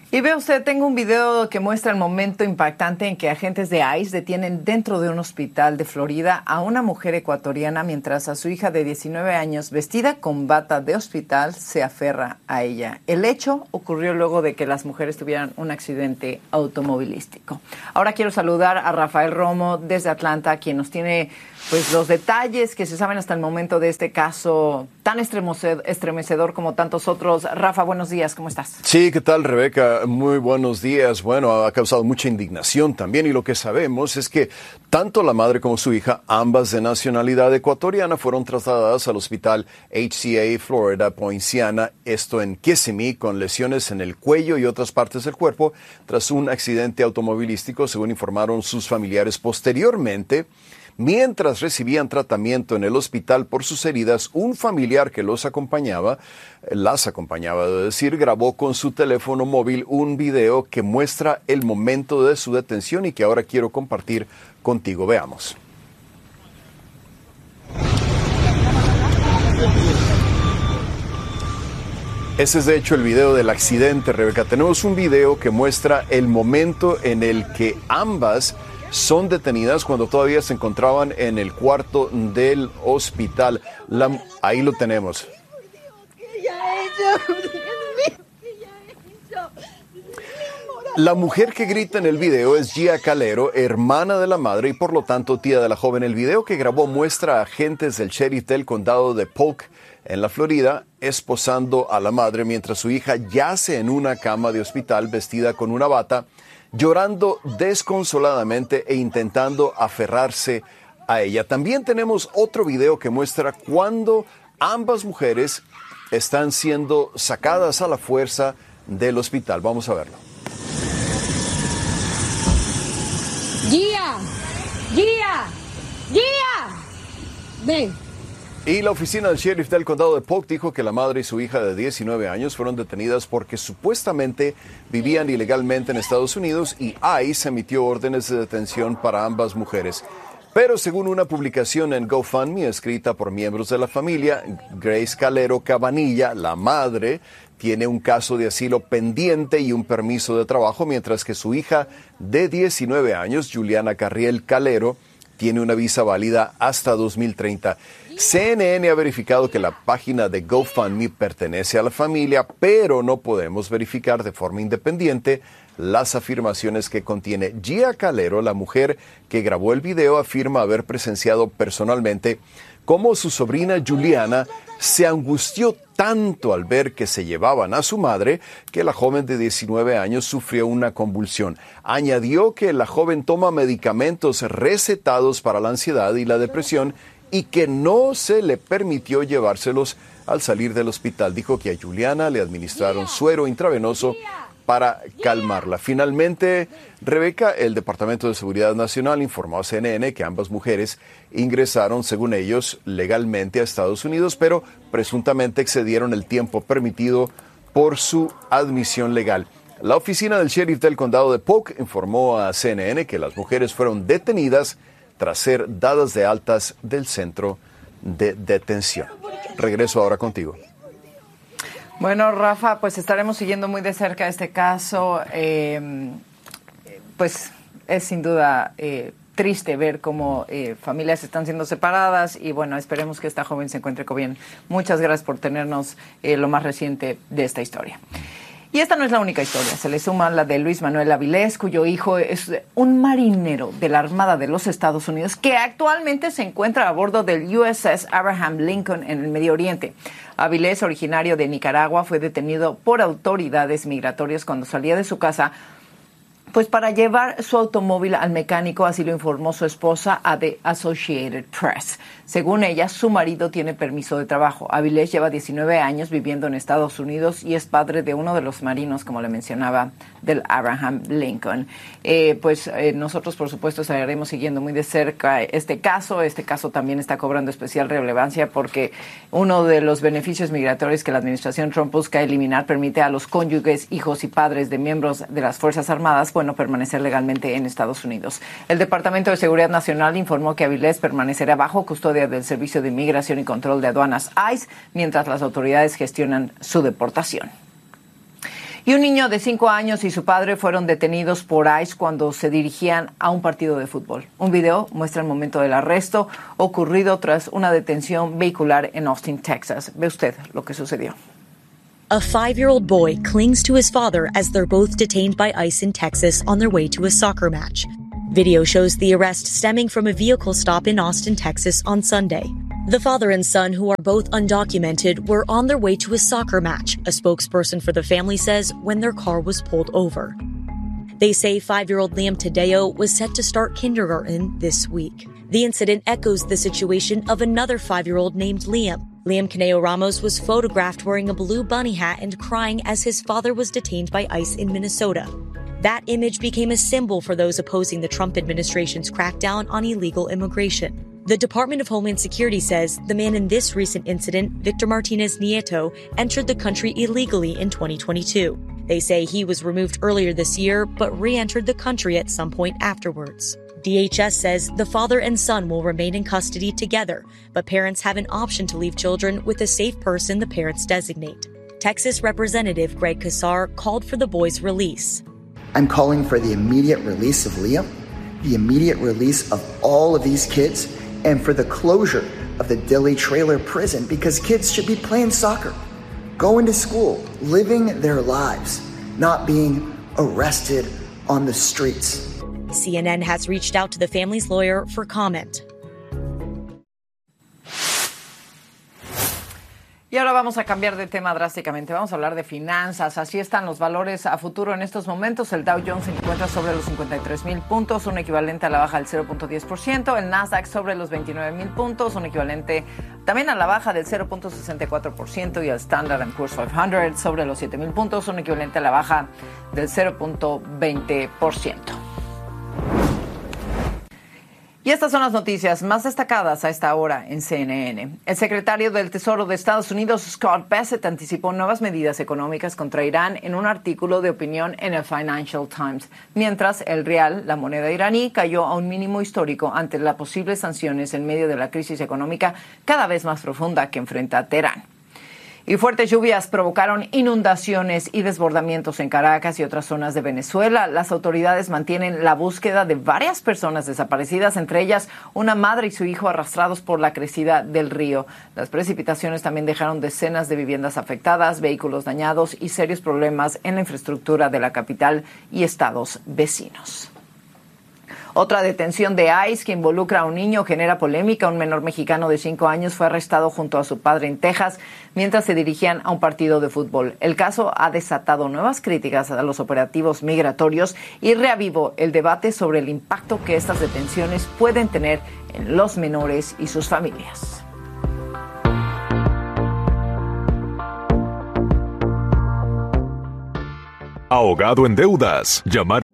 Y ve usted, tengo un video que muestra el momento impactante en que agentes de ICE detienen dentro de un hospital de Florida a una mujer ecuatoriana mientras a su hija de 19 años, vestida con bata de hospital, se aferra a ella. El hecho ocurrió luego de que las mujeres tuvieran un accidente automovilístico. Ahora quiero saludar a Rafael Romo desde Atlanta, quien nos tiene pues los detalles que se saben hasta el momento de este caso tan estremecedor como tantos otros. Rafa, buenos días, ¿cómo estás? Sí, ¿qué tal, Rebeca? Muy buenos días. Bueno, ha causado mucha indignación también, y lo que sabemos es que tanto la madre como su hija, ambas de nacionalidad ecuatoriana, fueron trasladadas al hospital HCA Florida Poinciana, esto en Kissimmee, con lesiones en el cuello y otras partes del cuerpo tras un accidente automovilístico, según informaron sus familiares posteriormente. Mientras recibían tratamiento en el hospital por sus heridas, un familiar que las acompañaba, debo decir, grabó con su teléfono móvil un video que muestra el momento de su detención y que ahora quiero compartir contigo. Veamos. Ese es de hecho el video del accidente, Rebeca. Tenemos un video que muestra el momento en el que ambas son detenidas cuando todavía se encontraban en el cuarto del hospital. Ahí lo tenemos. La mujer que grita en el video es Gia Calero, hermana de la madre y por lo tanto tía de la joven. El video que grabó muestra a agentes del sheriff del condado de Polk, en la Florida, esposando a la madre mientras su hija yace en una cama de hospital vestida con una bata, llorando desconsoladamente e intentando aferrarse a ella. También tenemos otro video que muestra cuando ambas mujeres están siendo sacadas a la fuerza del hospital. Vamos a verlo. ¡Gia! ¡Gia! ¡Gia! Ven. Y la oficina del sheriff del condado de Polk dijo que la madre y su hija de 19 años fueron detenidas porque supuestamente vivían ilegalmente en Estados Unidos y ICE emitió órdenes de detención para ambas mujeres. Pero según una publicación en GoFundMe escrita por miembros de la familia, Grace Calero Cabanilla, la madre, tiene un caso de asilo pendiente y un permiso de trabajo, mientras que su hija de 19 años, Juliana Carriel Calero, tiene una visa válida hasta 2030. CNN ha verificado que la página de GoFundMe pertenece a la familia, pero no podemos verificar de forma independiente las afirmaciones que contiene. Gia Calero, la mujer que grabó el video, afirma haber presenciado personalmente cómo su sobrina Juliana se angustió tanto al ver que se llevaban a su madre que la joven de 19 años sufrió una convulsión. Añadió que la joven toma medicamentos recetados para la ansiedad y la depresión y que no se le permitió llevárselos al salir del hospital. Dijo que a Juliana le administraron suero intravenoso para calmarla. Finalmente, Rebeca, el Departamento de Seguridad Nacional informó a CNN que ambas mujeres ingresaron, según ellos, legalmente a Estados Unidos, pero presuntamente excedieron el tiempo permitido por su admisión legal. La oficina del sheriff del condado de Polk informó a CNN que las mujeres fueron detenidas tras ser dadas de altas del centro de detención. Regreso ahora contigo. Bueno, Rafa, pues estaremos siguiendo muy de cerca este caso. Pues es sin duda triste ver cómo familias están siendo separadas y bueno, esperemos que esta joven se encuentre con bien. Muchas gracias por tenernos lo más reciente de esta historia. Y esta no es la única historia, se le suma la de Luis Manuel Avilés, cuyo hijo es un marinero de la Armada de los Estados Unidos que actualmente se encuentra a bordo del USS Abraham Lincoln en el Medio Oriente. Avilés, originario de Nicaragua, fue detenido por autoridades migratorias cuando salía de su casa pues para llevar su automóvil al mecánico, así lo informó su esposa a The Associated Press. Según ella, su marido tiene permiso de trabajo. Avilés lleva 19 años viviendo en Estados Unidos y es padre de uno de los marinos, como le mencionaba, del Abraham Lincoln. Nosotros, por supuesto, estaremos siguiendo muy de cerca este caso. Este caso también está cobrando especial relevancia porque uno de los beneficios migratorios que la administración Trump busca eliminar permite a los cónyuges, hijos y padres de miembros de las Fuerzas Armadas permanecer legalmente en Estados Unidos. El Departamento de Seguridad Nacional informó que Avilés permanecerá bajo custodia del Servicio de Inmigración y Control de Aduanas ICE mientras las autoridades gestionan su deportación. Y un niño de 5 años y su padre fueron detenidos por ICE cuando se dirigían a un partido de fútbol. Un video muestra el momento del arresto ocurrido tras una detención vehicular en Austin, Texas. Ve usted lo que sucedió. A 5-year-old boy clings to his father as they're both detained by ICE in Texas on their way to a soccer match. Video shows the arrest stemming from a vehicle stop in Austin, Texas on Sunday. The father and son, who are both undocumented, were on their way to a soccer match, a spokesperson for the family says, when their car was pulled over. They say 5-year-old Liam Tadeo was set to start kindergarten this week. The incident echoes the situation of another 5-year-old named Liam. Liam Caneo Ramos was photographed wearing a blue bunny hat and crying as his father was detained by ICE in Minnesota. That image became a symbol for those opposing the Trump administration's crackdown on illegal immigration. The Department of Homeland Security says the man in this recent incident, Victor Martinez Nieto, entered the country illegally in 2022. They say he was removed earlier this year, but re-entered the country at some point afterwards. DHS says the father and son will remain in custody together, but parents have an option to leave children with a safe person the parents designate. Texas Representative Greg Casar called for the boy's release. I'm calling for the immediate release of Liam, the immediate release of all of these kids, and for the closure of the Dilley Trailer Prison, because kids should be playing soccer, going to school, living their lives, not being arrested on the streets. CNN has reached out to the family's lawyer for comment. Y ahora vamos a cambiar de tema drásticamente. Vamos a hablar de finanzas. Así están los valores a futuro en estos momentos. El Dow Jones se encuentra sobre los 53,000 puntos, un equivalente a la baja del 0.10%. El Nasdaq sobre los 29,000 puntos, un equivalente también a la baja del 0.64%. Y el Standard & Poor's 500 sobre los 7,000 puntos, un equivalente a la baja del 0.20%. Y estas son las noticias más destacadas a esta hora en CNN. El secretario del Tesoro de Estados Unidos, Scott Bessent, anticipó nuevas medidas económicas contra Irán en un artículo de opinión en el Financial Times, mientras el rial, la moneda iraní, cayó a un mínimo histórico ante las posibles sanciones en medio de la crisis económica cada vez más profunda que enfrenta Teherán. Y fuertes lluvias provocaron inundaciones y desbordamientos en Caracas y otras zonas de Venezuela. Las autoridades mantienen la búsqueda de varias personas desaparecidas, entre ellas una madre y su hijo arrastrados por la crecida del río. Las precipitaciones también dejaron decenas de viviendas afectadas, vehículos dañados y serios problemas en la infraestructura de la capital y estados vecinos. Otra detención de ICE que involucra a un niño genera polémica. Un menor mexicano de 5 años fue arrestado junto a su padre en Texas mientras se dirigían a un partido de fútbol. El caso ha desatado nuevas críticas a los operativos migratorios y reavivó el debate sobre el impacto que estas detenciones pueden tener en los menores y sus familias. Ahogado en deudas. Llamar